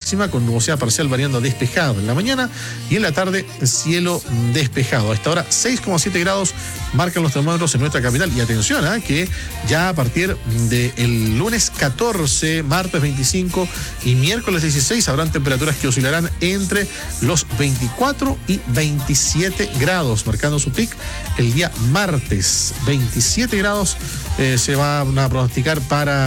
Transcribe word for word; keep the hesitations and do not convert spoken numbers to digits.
máxima con nubosidad parcial variando a despejado en la mañana y en la tarde cielo despejado. A esta hora seis coma siete grados marcan los termómetros en nuestra capital. Y atención, ¿eh? que ya a partir del lunes catorce, martes veinticinco y miércoles dieciséis habrán temperaturas que oscilarán entre los veinticuatro y veintisiete grados, marcando su pic el día martes. veintisiete grados eh, se van a pronosticar para